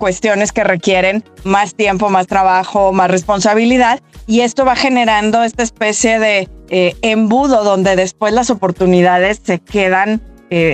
cuestiones que requieren más tiempo, más trabajo, más responsabilidad, y esto va generando esta especie de embudo donde después las oportunidades se quedan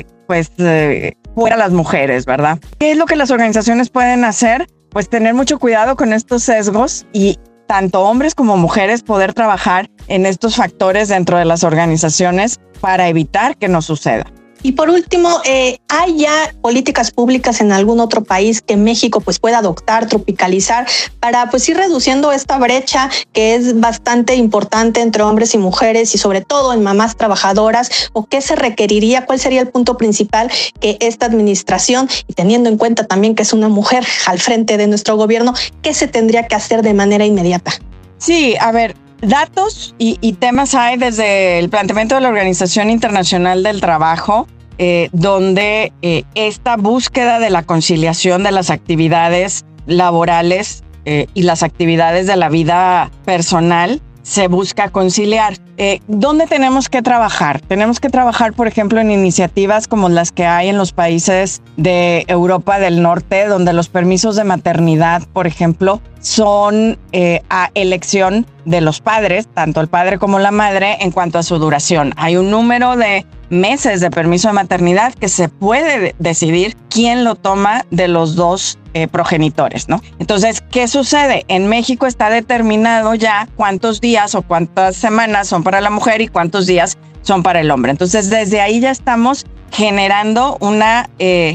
fuera las mujeres, ¿verdad? ¿Qué es lo que las organizaciones pueden hacer? Pues tener mucho cuidado con estos sesgos y tanto hombres como mujeres poder trabajar en estos factores dentro de las organizaciones para evitar que no suceda. Y por último, ¿hay ya políticas públicas en algún otro país que México pues pueda adoptar, tropicalizar para pues ir reduciendo esta brecha que es bastante importante entre hombres y mujeres y sobre todo en mamás trabajadoras? ¿O qué se requeriría? ¿Cuál sería el punto principal que esta administración, y teniendo en cuenta también que es una mujer al frente de nuestro gobierno, qué se tendría que hacer de manera inmediata? Sí, a ver, datos y temas hay desde el planteamiento de la Organización Internacional del Trabajo, donde esta búsqueda de la conciliación de las actividades laborales y las actividades de la vida personal se busca conciliar. ¿Dónde tenemos que trabajar? Tenemos que trabajar, por ejemplo, en iniciativas como las que hay en los países de Europa del Norte, donde los permisos de maternidad, por ejemplo, son a elección de los padres, tanto el padre como la madre, en cuanto a su duración. Hay un número de meses de permiso de maternidad que se puede decidir quién lo toma de los dos progenitores, ¿no? Entonces, ¿qué sucede? En México está determinado ya cuántos días o cuántas semanas son para la mujer y cuántos días son para el hombre. Entonces, desde ahí ya estamos generando una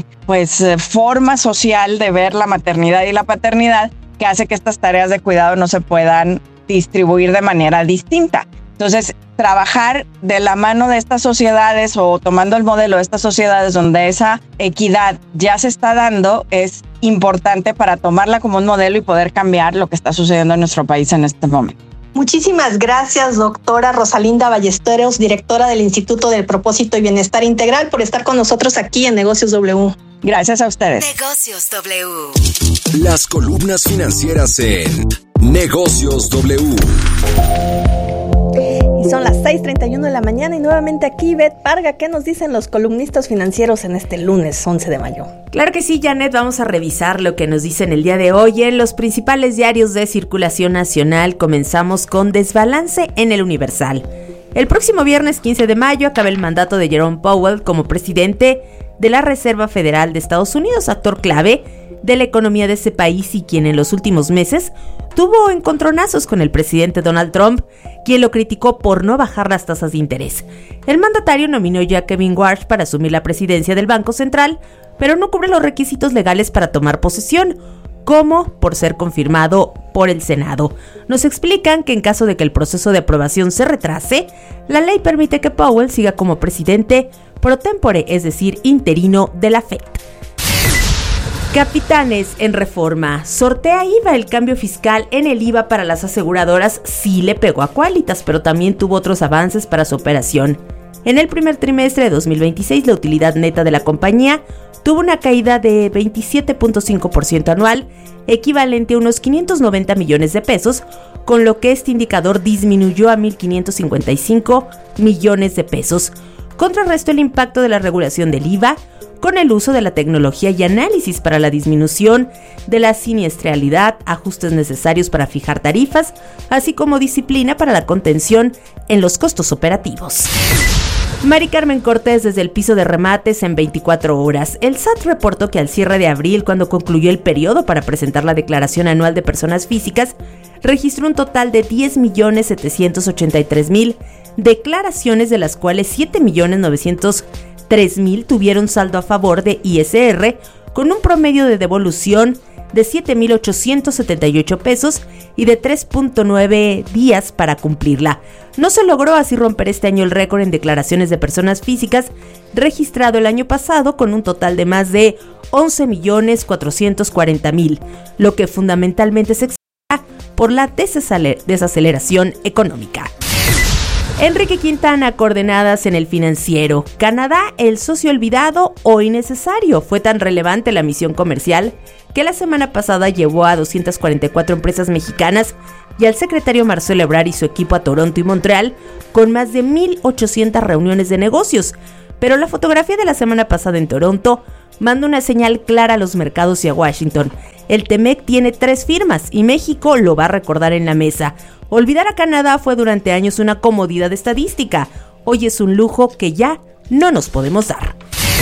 forma social de ver la maternidad y la paternidad que hace que estas tareas de cuidado no se puedan distribuir de manera distinta. Entonces, trabajar de la mano de estas sociedades o tomando el modelo de estas sociedades donde esa equidad ya se está dando es importante para tomarla como un modelo y poder cambiar lo que está sucediendo en nuestro país en este momento. Muchísimas gracias, doctora Rosalinda Ballesteros, directora del Instituto del Propósito y Bienestar Integral, por estar con nosotros aquí en Negocios W. Gracias a ustedes. Negocios W. Las columnas financieras en Negocios W. Y son las 6:31 de la mañana y nuevamente aquí Beth Parga. ¿Qué nos dicen los columnistas financieros en este lunes 11 de mayo? Claro que sí, Janet, vamos a revisar lo que nos dicen el día de hoy en los principales diarios de circulación nacional. Comenzamos con desbalance en el Universal. El próximo viernes 15 de mayo acaba el mandato de Jerome Powell como presidente de la Reserva Federal de Estados Unidos, actor clave de la economía de ese país y quien en los últimos meses tuvo encontronazos con el presidente Donald Trump, quien lo criticó por no bajar las tasas de interés. El mandatario nominó ya a Kevin Warsh para asumir la presidencia del Banco Central, pero no cubre los requisitos legales para tomar posesión, como por ser confirmado por el Senado. Nos explican que en caso de que el proceso de aprobación se retrase, la ley permite que Powell siga como presidente pro tempore, es decir, interino de la Fed. Capitanes en Reforma. Sortea IVA. El cambio fiscal en el IVA para las aseguradoras sí le pegó a Quálitas, pero también tuvo otros avances para su operación. En el primer trimestre de 2026, la utilidad neta de la compañía tuvo una caída de 27.5% anual, equivalente a unos 590 millones de pesos, con lo que este indicador disminuyó a 1.555 millones de pesos. Contrarrestó el impacto de la regulación del IVA con el uso de la tecnología y análisis para la disminución de la siniestralidad, ajustes necesarios para fijar tarifas, así como disciplina para la contención en los costos operativos. Mari Carmen Cortés desde el piso de remates en 24 horas. El SAT reportó que al cierre de abril, cuando concluyó el periodo para presentar la declaración anual de personas físicas, registró un total de 10.783.000 declaraciones, de las cuales 7.903.000 tuvieron saldo a favor de ISR, con un promedio de devolución de 7.878 pesos y de 3.9 días para cumplirla. No se logró así romper este año el récord en declaraciones de personas físicas registrado el año pasado, con un total de más de 11.440.000, lo que fundamentalmente se explica por la desaceleración económica. Enrique Quintana, coordenadas en El Financiero. Canadá, el socio olvidado o innecesario. Fue tan relevante la misión comercial que la semana pasada llevó a 244 empresas mexicanas y al secretario Marcelo Ebrard y su equipo a Toronto y Montreal, con más de 1,800 reuniones de negocios. Pero la fotografía de la semana pasada en Toronto manda una señal clara a los mercados y a Washington. El TEMEC tiene 3 firmas y México lo va a recordar en la mesa. Olvidar a Canadá fue durante años una comodidad estadística. Hoy es un lujo que ya no nos podemos dar.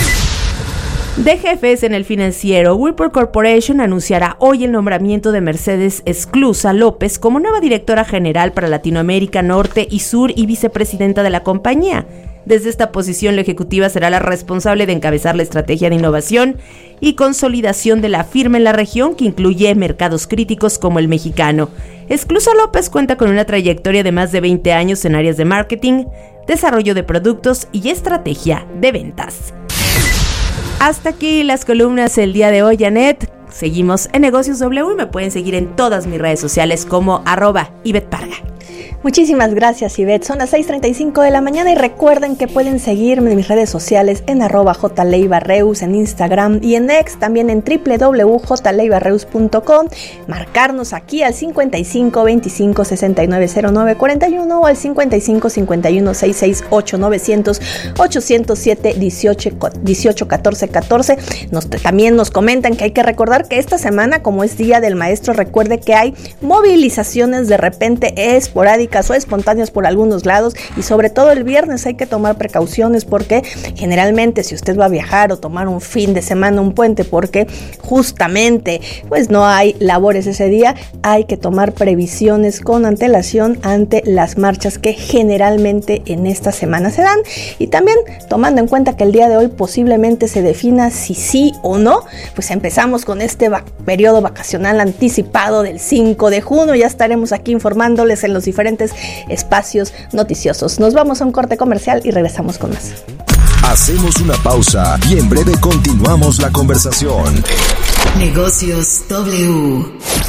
De jefes en el financiero, Whirlpool Corporation anunciará hoy el nombramiento de Mercedes Esclusa López como nueva directora general para Latinoamérica, Norte y Sur y vicepresidenta de la compañía. Desde esta posición, la ejecutiva será la responsable de encabezar la estrategia de innovación y consolidación de la firma en la región, que incluye mercados críticos como el mexicano. Esclusa López cuenta con una trayectoria de más de 20 años en áreas de marketing, desarrollo de productos y estrategia de ventas. Hasta aquí las columnas el día de hoy, Janet. Seguimos en Negocios W y me pueden seguir en todas mis redes sociales como @IvetParga. Muchísimas gracias, Ivette. Son las 6:35 de la mañana y recuerden que pueden seguirme en mis redes sociales en @jleibarreus en Instagram y en X, también en www.jleibarreus.com. Marcarnos aquí al 55 25 69 09 41 o al 55 51 66 8900 807 18 14 14. También nos comentan que hay que recordar que esta semana, como es Día del Maestro, recuerde que hay movilizaciones de repente esporádicas o espontáneas por algunos lados, y sobre todo el viernes hay que tomar precauciones porque generalmente si usted va a viajar o tomar un fin de semana, un puente, porque justamente pues no hay labores ese día, hay que tomar previsiones con antelación ante las marchas que generalmente en esta semana se dan, y también tomando en cuenta que el día de hoy posiblemente se defina si sí o no, pues empezamos con este periodo vacacional anticipado del 5 de junio, ya estaremos aquí informándoles en los diferentes espacios noticiosos. Nos vamos a un corte comercial y regresamos con más. Hacemos una pausa y en breve continuamos la conversación. Negocios W.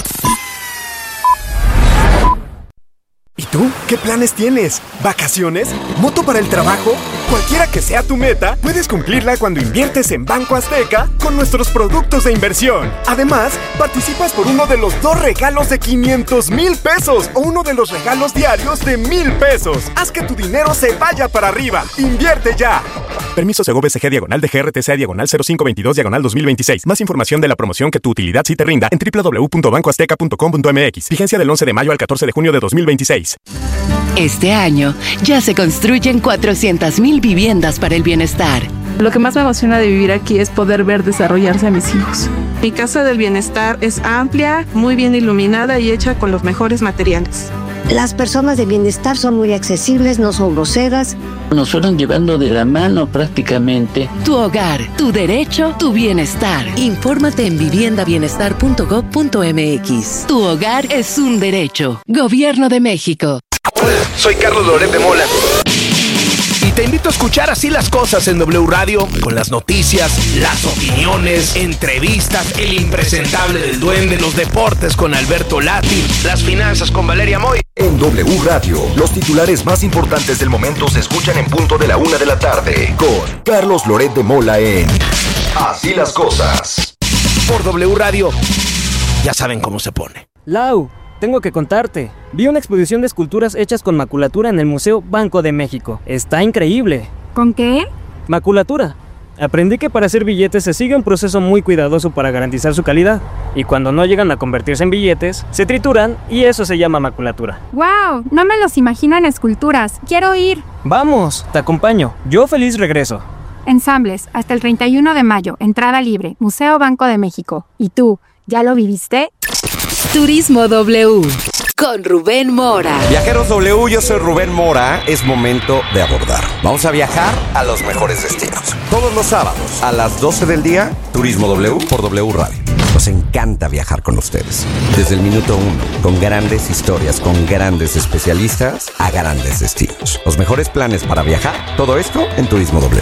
¿Y tú? ¿Qué planes tienes? ¿Vacaciones? ¿Moto para el trabajo? Cualquiera que sea tu meta, puedes cumplirla cuando inviertes en Banco Azteca con nuestros productos de inversión. Además, participas por uno de los 2 regalos de 500,000 pesos o uno de los regalos diarios de 1,000 pesos. Haz que tu dinero se vaya para arriba. ¡Invierte ya! Permiso Segov SG /DGRTC/0522/2026. Más información de la promoción que tu utilidad sí te rinda en www.bancoazteca.com.mx. Vigencia del 11 de mayo al 14 de junio de 2026. Este año ya se construyen 400,000 viviendas para el bienestar. Lo que más me emociona de vivir aquí es poder ver desarrollarse a mis hijos. Mi casa del bienestar es amplia, muy bien iluminada y hecha con los mejores materiales. Las personas de bienestar son muy accesibles, no son groseras. Nos fueron llevando de la mano prácticamente. Tu hogar, tu derecho, tu bienestar. Infórmate en viviendabienestar.gov.mx. Tu hogar es un derecho. Gobierno de México. Hola, soy Carlos Loret de Mola. Y te invito a escuchar Así las Cosas en W Radio, con las noticias, las opiniones, entrevistas, el impresentable del duende, los deportes con Alberto Lati, las finanzas con Valeria Moy. En W Radio, los titulares más importantes del momento se escuchan en punto de la 1 de la tarde, con Carlos Loret de Mola en Así las Cosas. Por W Radio, ya saben cómo se pone. Lau, tengo que contarte. Vi una exposición de esculturas hechas con maculatura en el Museo Banco de México. Está increíble. ¿Con qué? Maculatura. Aprendí que para hacer billetes se sigue un proceso muy cuidadoso para garantizar su calidad. Y cuando no llegan a convertirse en billetes, se trituran y eso se llama maculatura. ¡Wow! No me los imagino en esculturas. ¡Quiero ir! ¡Vamos! Te acompaño. Yo feliz regreso. Ensambles, hasta el 31 de mayo. Entrada libre. Museo Banco de México. ¿Y tú? ¿Ya lo viviste? Turismo W. Con Rubén Mora. Viajeros W, yo soy Rubén Mora. Es momento de abordar. Vamos a viajar a los mejores destinos. Todos los sábados a las 12 del día, Turismo W por W Radio. Nos encanta viajar con ustedes. Desde el minuto 1, con grandes historias, con grandes especialistas, a grandes destinos. Los mejores planes para viajar, todo esto en Turismo W.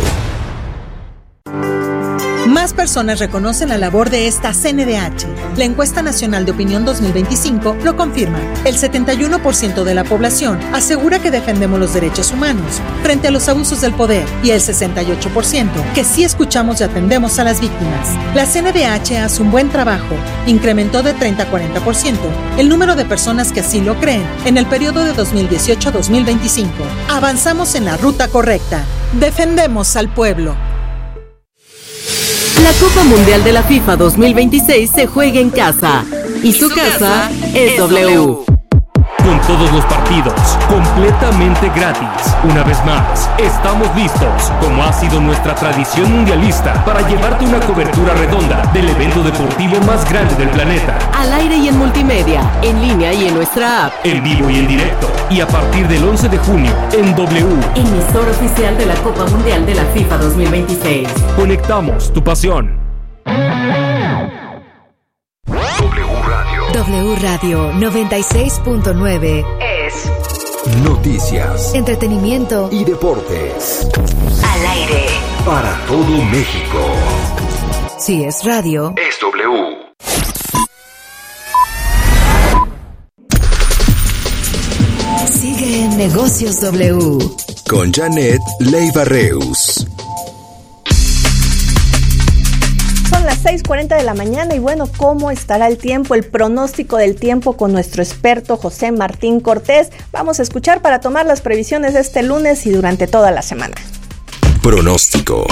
Más personas reconocen la labor de esta CNDH. La Encuesta Nacional de Opinión 2025 lo confirma. El 71% de la población asegura que defendemos los derechos humanos frente a los abusos del poder y el 68% que sí escuchamos y atendemos a las víctimas. La CNDH hace un buen trabajo. Incrementó de 30 a 40% el número de personas que así lo creen en el periodo de 2018 a 2025. Avanzamos en la ruta correcta. Defendemos al pueblo. La Copa Mundial de la FIFA 2026 se juega en casa. Y su casa es W. Con todos los partidos, completamente gratis. Una vez más, estamos listos, como ha sido nuestra tradición mundialista, para llevarte una cobertura redonda del evento deportivo más grande del planeta. Al aire y en multimedia, en línea y en nuestra app. En vivo y en directo. Y a partir del 11 de junio, en W. Emisora oficial de la Copa Mundial de la FIFA 2026. Conectamos tu pasión. W Radio 96.9 es noticias, entretenimiento y deportes. Al aire Para todo México. Si es radio, es W. Sigue en Negocios W con Janet Leiva Reus. Son las 6:40 de la mañana y bueno, ¿cómo estará el tiempo? El pronóstico del tiempo con nuestro experto José Martín Cortés. Vamos a escuchar para tomar las previsiones de este lunes y durante toda la semana. Pronóstico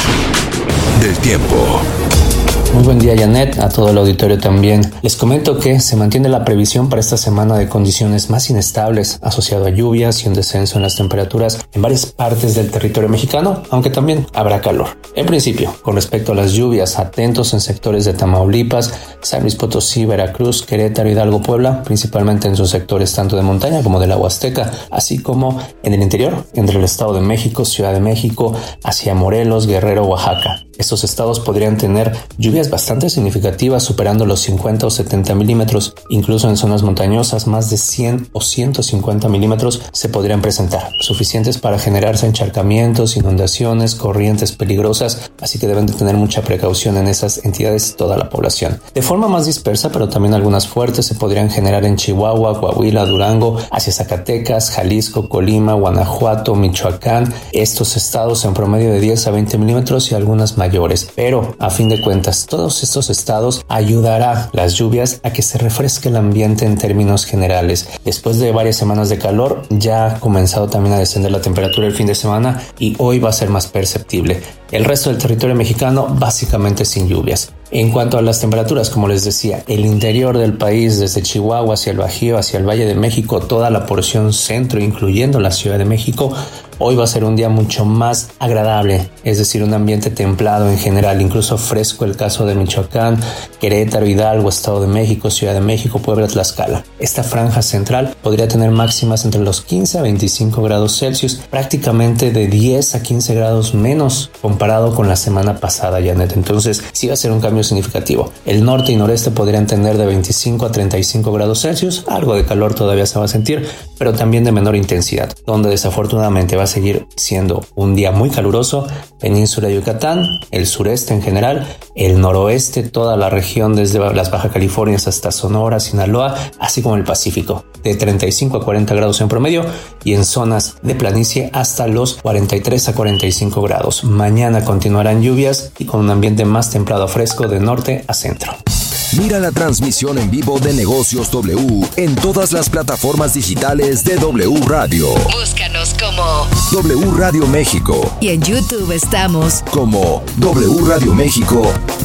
del tiempo. Muy buen día, Janet, a todo el auditorio también. Les comento que se mantiene la previsión para esta semana de condiciones más inestables asociado a lluvias y un descenso en las temperaturas en varias partes del territorio mexicano, aunque también habrá calor. En principio, con respecto a las lluvias, atentos en sectores de Tamaulipas, San Luis Potosí, Veracruz, Querétaro, Hidalgo, Puebla, principalmente en sus sectores tanto de montaña como de la Huasteca, así como en el interior, entre el Estado de México, Ciudad de México, hacia Morelos, Guerrero, Oaxaca. Estos estados podrían tener lluvias bastante significativas, superando los 50 o 70 milímetros. Incluso en zonas montañosas, más de 100 o 150 milímetros se podrían presentar, suficientes para generarse encharcamientos, inundaciones, corrientes peligrosas, así que deben de tener mucha precaución en esas entidades toda la población. De forma más dispersa, pero también algunas fuertes, se podrían generar en Chihuahua, Coahuila, Durango, hacia Zacatecas, Jalisco, Colima, Guanajuato, Michoacán. Estos estados en promedio de 10 a 20 milímetros y algunas mayores. Pero, a fin de cuentas, todos estos estados ayudará las lluvias a que se refresque el ambiente en términos generales. Después de varias semanas de calor, ya ha comenzado también a descender la temperatura el fin de semana y hoy va a ser más perceptible. El resto del territorio mexicano básicamente sin lluvias. En cuanto a las temperaturas, como les decía, el interior del país, desde Chihuahua hacia el Bajío, hacia el Valle de México, toda la porción centro, incluyendo la Ciudad de México, hoy va a ser un día mucho más agradable, es decir, un ambiente templado en general, incluso fresco el caso de Michoacán, Querétaro, Hidalgo, Estado de México, Ciudad de México, Puebla, Tlaxcala. Esta franja central podría tener máximas entre los 15 a 25 grados Celsius, prácticamente de 10 a 15 grados menos comparado con la semana pasada, Janet. Entonces, sí va a ser un cambio significativo. El norte y noreste podrían tener de 25 a 35 grados Celsius, algo de calor todavía se va a sentir, pero también de menor intensidad, donde desafortunadamente va a seguir siendo un día muy caluroso, península de Yucatán, el sureste en general, el noroeste, toda la región desde las Baja Californias hasta Sonora, Sinaloa, así como el Pacífico, de 35 a 40 grados en promedio y en zonas de planicie hasta los 43 a 45 grados. Mañana continuarán lluvias y con un ambiente más templado a fresco de norte a centro. Mira la transmisión en vivo de Negocios W en todas las plataformas digitales de W Radio. Búscanos como W Radio México. Y en YouTube estamos como W Radio México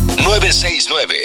969.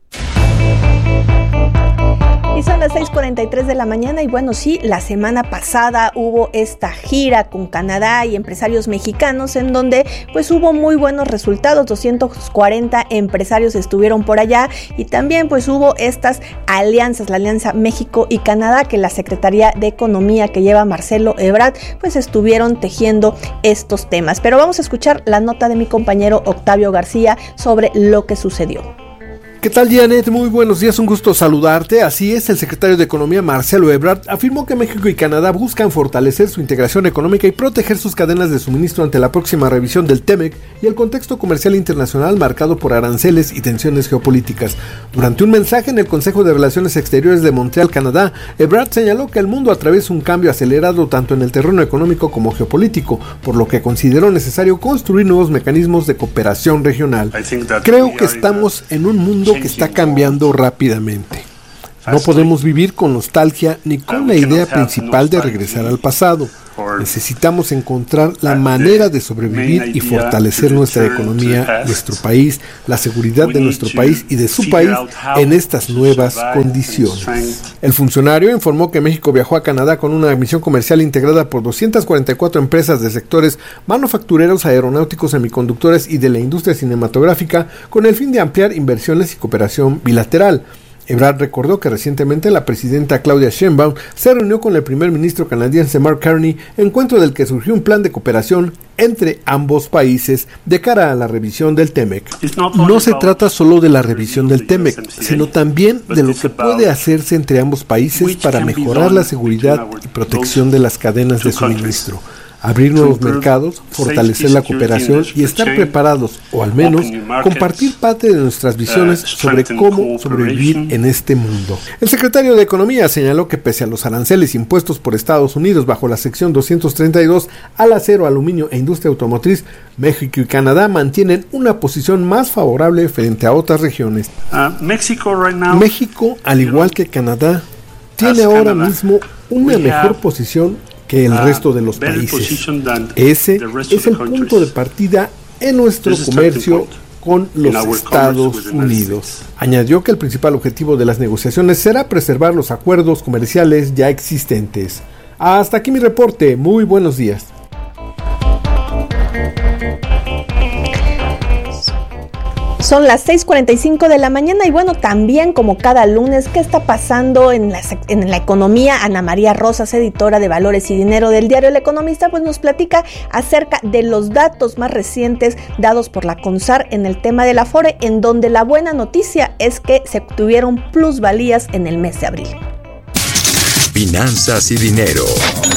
Y son las 6:43 de la mañana y bueno, sí, la semana pasada hubo esta gira con Canadá y empresarios mexicanos en donde pues hubo muy buenos resultados, 240 empresarios estuvieron por allá y también pues hubo estas alianzas, la Alianza México y Canadá que la Secretaría de Economía que lleva Marcelo Ebrard pues estuvieron tejiendo estos temas. Pero vamos a escuchar la nota de mi compañero Octavio García sobre lo que sucedió. ¿Qué tal, Janet? Muy buenos días, un gusto saludarte. Así es, el secretario de Economía Marcelo Ebrard afirmó que México y Canadá buscan fortalecer su integración económica y proteger sus cadenas de suministro ante la próxima revisión del TEMEC y el contexto comercial internacional marcado por aranceles y tensiones geopolíticas. Durante un mensaje en el Consejo de Relaciones Exteriores de Montreal, Canadá, Ebrard señaló que el mundo atraviesa un cambio acelerado tanto en el terreno económico como geopolítico, por lo que consideró necesario construir nuevos mecanismos de cooperación regional. Creo que estamos en un mundo que está cambiando rápidamente. No podemos vivir con nostalgia ni con la idea principal de regresar al pasado. Necesitamos encontrar la manera de sobrevivir y fortalecer nuestra economía, nuestro país, la seguridad de nuestro país y de su país en estas nuevas condiciones. El funcionario informó que México viajó a Canadá con una misión comercial integrada por 244 empresas de sectores manufactureros, aeronáuticos, semiconductores y de la industria cinematográfica con el fin de ampliar inversiones y cooperación bilateral. Ebrard recordó que recientemente la presidenta Claudia Sheinbaum se reunió con el primer ministro canadiense Mark Carney, encuentro del que surgió un plan de cooperación entre ambos países de cara a la revisión del TEMEC. No se trata solo de la revisión del TEMEC, sino también de lo que puede hacerse entre ambos países para mejorar la seguridad y protección de las cadenas de suministro. Abrir nuevos mercados, fortalecer la cooperación y estar preparados, o al menos compartir parte de nuestras visiones sobre cómo sobrevivir en este mundo. El secretario de Economía señaló que pese a los aranceles impuestos por Estados Unidos bajo la sección 232 al acero, aluminio e industria automotriz, México y Canadá mantienen una posición más favorable frente a otras regiones. México, al igual que Canadá, tiene ahora mismo una mejor posición que el resto de los países. Ese es el punto de partida en nuestro comercio con los Estados Unidos. Añadió que el principal objetivo de las negociaciones será preservar los acuerdos comerciales ya existentes. Hasta aquí mi reporte. Muy buenos días. Son las 6:45 de la mañana y bueno, también como cada lunes, ¿qué está pasando en la economía? Ana María Rosas, editora de Valores y Dinero del diario El Economista, pues nos platica acerca de los datos más recientes dados por la CONSAR en el tema del Afore, en donde la buena noticia es que se obtuvieron plusvalías en el mes de abril. Finanzas y dinero.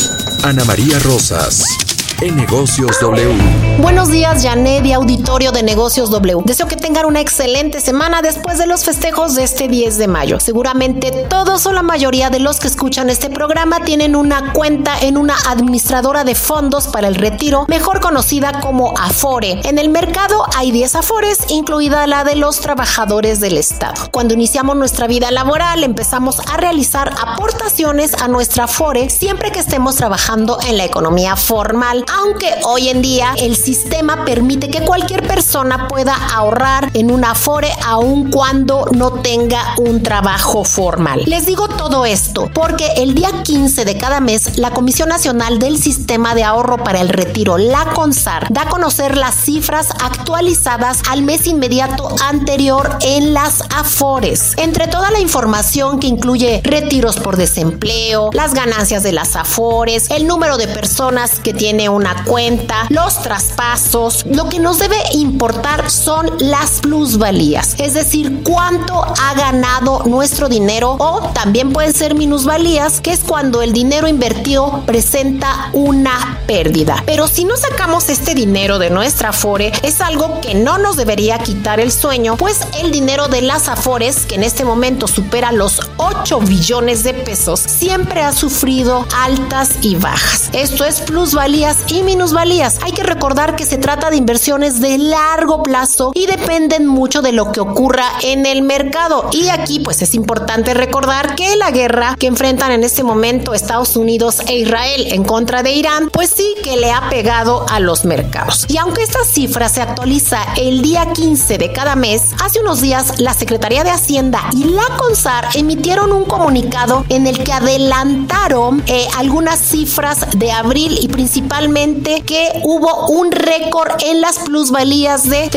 Ana María Rosas. En Negocios W. Buenos días, Janet y auditorio de Negocios W. Deseo que tengan una excelente semana después de los festejos de este 10 de mayo. Seguramente todos o la mayoría de los que escuchan este programa tienen una cuenta en una administradora de fondos para el retiro, mejor conocida como Afore. En el mercado hay 10 Afores, incluida la de los trabajadores del Estado. Cuando iniciamos nuestra vida laboral, empezamos a realizar aportaciones a nuestra Afore siempre que estemos trabajando en la economía formal. Aunque hoy en día el sistema permite que cualquier persona pueda ahorrar en una Afore aun cuando no tenga un trabajo formal. Les digo todo esto porque el día 15 de cada mes la Comisión Nacional del Sistema de Ahorro para el Retiro, la CONSAR, da a conocer las cifras actualizadas al mes inmediato anterior en las Afores. Entre toda la información que incluye retiros por desempleo, las ganancias de las Afores, el número de personas que tiene una cuenta, los traspasos, lo que nos debe importar son las plusvalías, es decir, cuánto ha ganado nuestro dinero, o también pueden ser minusvalías, que es cuando el dinero invertido presenta una pérdida. Pero si no sacamos este dinero de nuestra Afore, es algo que no nos debería quitar el sueño, pues el dinero de las Afores, que en este momento supera los 8 billones de pesos, siempre ha sufrido altas y bajas. Esto es plusvalías y minusvalías. Hay que recordar que se trata de inversiones de largo plazo y dependen mucho de lo que ocurra en el mercado. Y aquí pues es importante recordar que la guerra que enfrentan en este momento Estados Unidos e Israel en contra de Irán, pues sí que le ha pegado a los mercados. Y aunque esta cifra se actualiza el día 15 de cada mes, hace unos días la Secretaría de Hacienda y la CONSAR emitieron un comunicado en el que adelantaron algunas cifras de abril y principalmente que hubo un récord en las plusvalías de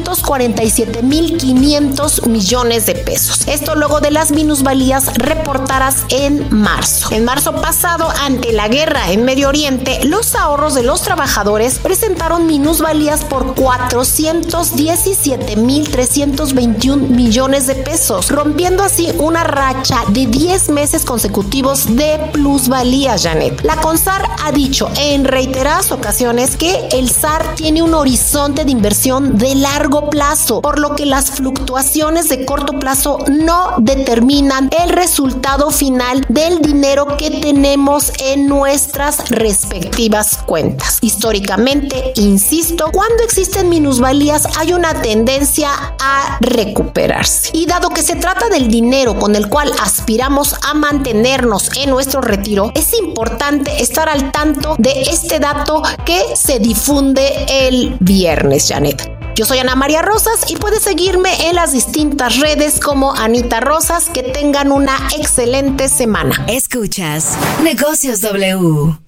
347.500 millones de pesos. Esto luego de las minusvalías reportadas en marzo. En marzo pasado, ante la guerra en Medio Oriente, los ahorros de los trabajadores presentaron minusvalías por 417.321 millones de pesos, rompiendo así una racha de 10 meses consecutivos de plusvalías, Janet. La CONSAR ha dicho en reiteradas reiteradas ocasiones que el SAR tiene un horizonte de inversión de largo plazo, por lo que las fluctuaciones de corto plazo no determinan el resultado final del dinero que tenemos en nuestras respectivas cuentas. Históricamente, insisto, cuando existen minusvalías hay una tendencia a recuperarse. Y dado que se trata del dinero con el cual aspiramos a mantenernos en nuestro retiro, es importante estar al tanto de este dato que se difunde el viernes, Janet. Yo soy Ana María Rosas y puedes seguirme en las distintas redes como Anita Rosas. Que tengan una excelente semana. Escuchas Negocios W.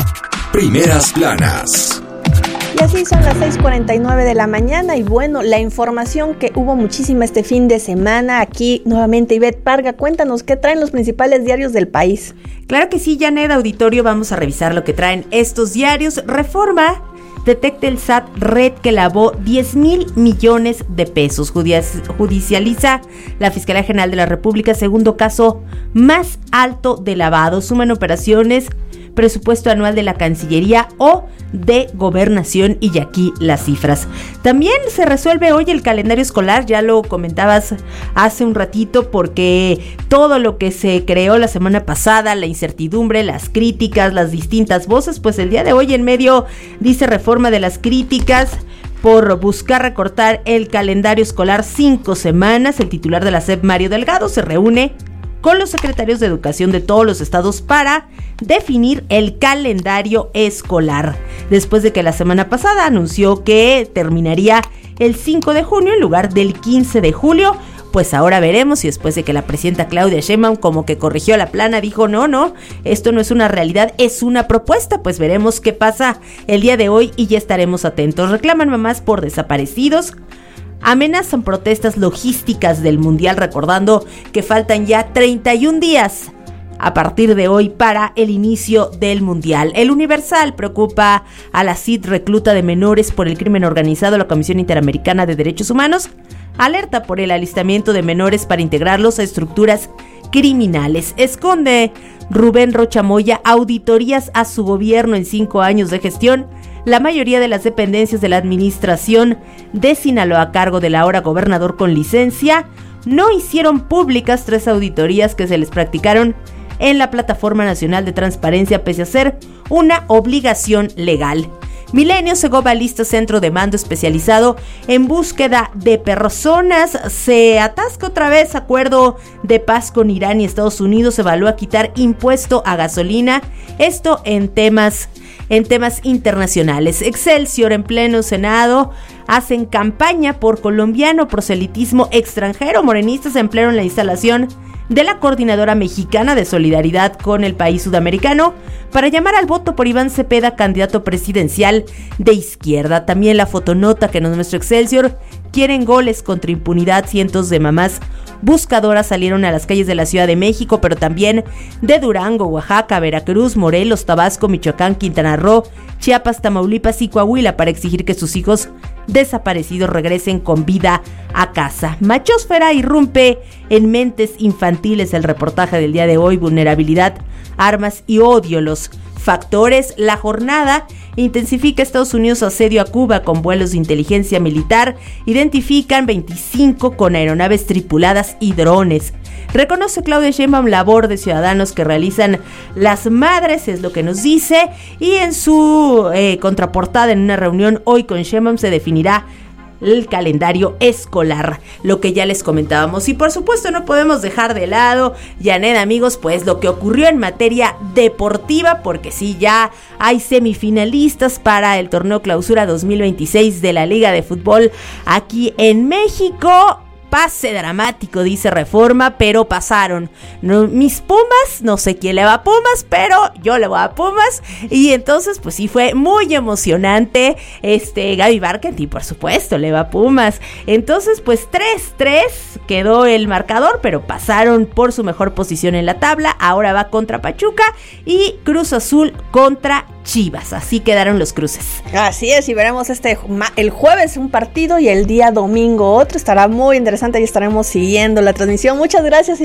Primeras planas. Y así son las 6:49 de la mañana y bueno, la información que hubo muchísima este fin de semana. Aquí nuevamente Ivette Parga, cuéntanos qué traen los principales diarios del país. Claro que sí, Janet, auditorio, vamos a revisar lo que traen estos diarios. Reforma: detecta el SAT red que lavó 10,000 millones de pesos. Judicializa la Fiscalía General de la República, segundo caso más alto de lavado. Suman operaciones, presupuesto anual de la Cancillería o de Gobernación, y aquí las cifras. También se resuelve hoy el calendario escolar, ya lo comentabas hace un ratito, porque todo lo que se creó la semana pasada, la incertidumbre, las críticas, las distintas voces, pues el día de hoy en medio, dice Reforma, de las críticas por buscar recortar el calendario escolar 5 semanas, el titular de la SEP, Mario Delgado, se reúne con los secretarios de educación de todos los estados para definir el calendario escolar, después de que la semana pasada anunció que terminaría el 5 de junio en lugar del 15 de julio. Pues ahora veremos si después de que la presidenta Claudia Sheinbaum como que corrigió la plana, dijo no, esto no es una realidad, es una propuesta. Pues veremos qué pasa el día de hoy y ya estaremos atentos. Reclaman mamás por desaparecidos. Amenazan protestas logísticas del Mundial, recordando que faltan ya 31 días a partir de hoy para el inicio del Mundial. El Universal: preocupa a la CID recluta de menores por el crimen organizado. La Comisión Interamericana de Derechos Humanos alerta por el alistamiento de menores para integrarlos a estructuras criminales. Esconde Rubén Rocha Moya auditorías a su gobierno en 5 años de gestión. La mayoría de las dependencias de la administración de Sinaloa, a cargo del ahora gobernador con licencia, no hicieron públicas 3 auditorías que se les practicaron en la Plataforma Nacional de Transparencia, pese a ser una obligación legal. Milenio: Segovia lista centro de mando especializado en búsqueda de personas. Se atasca otra vez acuerdo de paz con Irán y Estados Unidos. Evalúa quitar impuesto a gasolina. Esto en temas internacionales. Excelsior: en pleno Senado hacen campaña por colombiano, proselitismo extranjero. Morenistas emplearon la instalación de la Coordinadora Mexicana de Solidaridad con el país sudamericano para llamar al voto por Iván Cepeda, candidato presidencial de izquierda. También la fotonota que nos muestra Excelsior: quieren goles contra impunidad. Cientos de mamás buscadoras salieron a las calles de la Ciudad de México, pero también de Durango, Oaxaca, Veracruz, Morelos, Tabasco, Michoacán, Quintana Roo, Chiapas, Tamaulipas y Coahuila para exigir que sus hijos desaparecidos regresen con vida a casa. Machosfera irrumpe en mentes infantiles. El reportaje del día de hoy: vulnerabilidad, armas y odio, los factores. La jornada: intensifica Estados Unidos asedio a Cuba con vuelos de inteligencia militar. Identifican 25 con aeronaves tripuladas y drones. Reconoce Claudia Sheinbaum labor de ciudadanos que realizan las madres, es lo que nos dice. Y en su contraportada, en una reunión hoy con Sheinbaum, se definirá el calendario escolar, lo que ya les comentábamos. Y por supuesto no podemos dejar de lado, Janet, amigos, pues lo que ocurrió en materia deportiva, porque sí, ya hay semifinalistas para el torneo Clausura 2026 de la Liga de Fútbol aquí en México. Pase dramático, dice Reforma, pero pasaron. No, mis Pumas, no sé quién le va a Pumas, pero yo le voy a Pumas. Y entonces, pues sí, fue muy emocionante. Gaby Barkentin, por supuesto, le va a Pumas. Entonces, pues 3-3 quedó el marcador, pero pasaron por su mejor posición en la tabla. Ahora va contra Pachuca y Cruz Azul contra Chivas. Así quedaron los cruces. Así es, y veremos el jueves un partido y el día domingo otro. Estará muy interesante y estaremos siguiendo la transmisión. Muchas gracias, Ivette.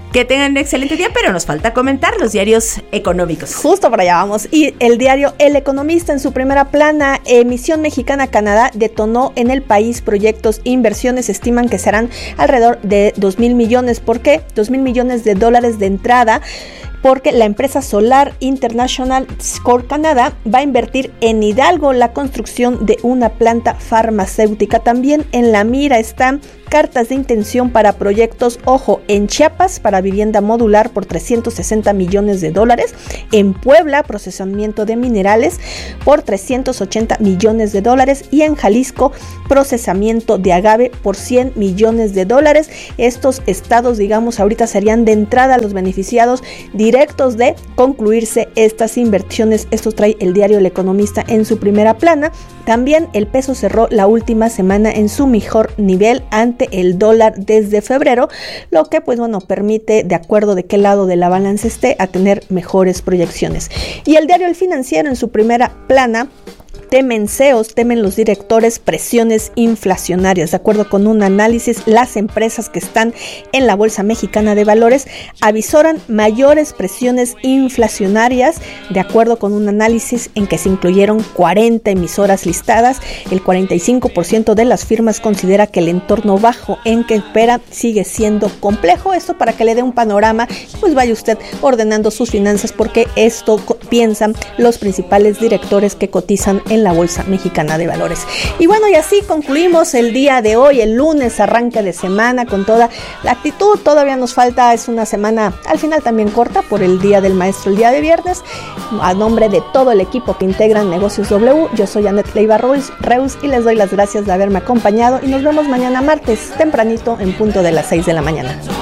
Que tengan un excelente día, pero nos falta comentar los diarios económicos. Justo por allá vamos. Y el diario El Economista, en su primera plana, emisión mexicana Canadá detonó en el país proyectos, inversiones, estiman que serán alrededor de 2,000 millones. ¿Por qué? 2,000 millones de dólares de entrada, porque la empresa Solar International Score Canadá va a invertir en Hidalgo la construcción de una planta farmacéutica. También en la mira están cartas de intención para proyectos, ojo, en Chiapas para vivienda modular por 360 millones de dólares, en Puebla procesamiento de minerales por 380 millones de dólares y en Jalisco procesamiento de agave por 100 millones de dólares. Estos estados, digamos, ahorita serían de entrada los beneficiados directos de concluirse estas inversiones. Esto trae el diario El Economista en su primera plana. También el peso cerró la última semana en su mejor nivel ante el dólar desde febrero, lo que pues bueno permite, de acuerdo de qué lado de la balanza esté, a tener mejores proyecciones. Y el diario El Financiero en su primera plana: temen CEOs, temen los directores presiones inflacionarias. De acuerdo con un análisis, las empresas que están en la Bolsa Mexicana de Valores avisoran mayores presiones inflacionarias. De acuerdo con un análisis en que se incluyeron 40 emisoras listadas, el 45% de las firmas considera que el entorno bajo en que opera sigue siendo complejo. Esto para que le dé un panorama, pues vaya usted ordenando sus finanzas, porque esto piensan los principales directores que cotizan en la Bolsa Mexicana de Valores. Y bueno, y así concluimos el día de hoy, el lunes, arranque de semana con toda la actitud. Todavía nos falta, es una semana al final también corta por el Día del Maestro el día de viernes. A nombre de todo el equipo que integran Negocios W, yo soy Annette Leiva Reus y les doy las gracias de haberme acompañado y nos vemos mañana martes tempranito en punto de las 6 de la mañana.